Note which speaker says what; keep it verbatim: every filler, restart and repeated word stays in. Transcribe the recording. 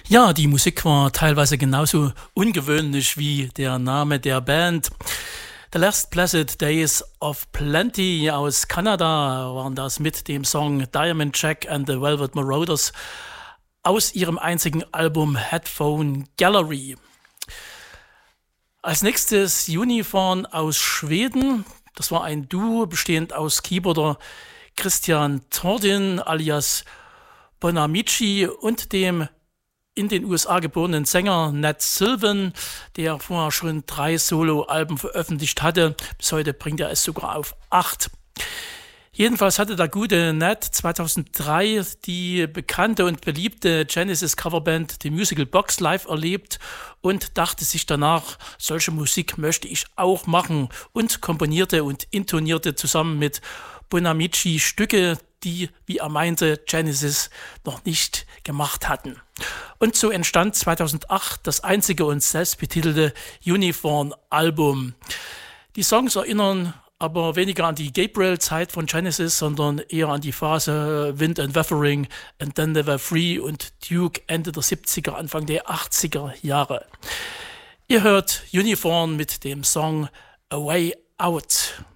Speaker 1: Ja, die Musik war teilweise genauso ungewöhnlich wie der Name der Band. The Last Blessed Days of Plenty aus Kanada waren das mit dem Song Diamond Jack and the Velvet Marauders aus ihrem einzigen Album Headphone Gallery. Als nächstes Unicorn aus Schweden. Das war ein Duo bestehend aus Keyboarder Christian Tordin alias Bonamici und dem in den U S A geborenen Sänger Nat Sylvan, der vorher schon drei Solo-Alben veröffentlicht hatte. Bis heute bringt er es sogar auf acht. Jedenfalls hatte der gute Nat zweitausenddrei die bekannte und beliebte Genesis-Coverband The Musical Box live erlebt und dachte sich danach, solche Musik möchte ich auch machen, und komponierte und intonierte zusammen mit Bonamici Stücke, die, wie er meinte, Genesis noch nicht gemacht hatten. Und so entstand zweitausendacht das einzige und selbstbetitelte Unicorn-Album. Die Songs erinnern aber weniger an die Gabriel-Zeit von Genesis, sondern eher an die Phase Wind and Weathering and Then They Were Free und Duke Ende der siebziger, Anfang der achtziger Jahre. Ihr hört Unicorn mit dem Song A Way Out.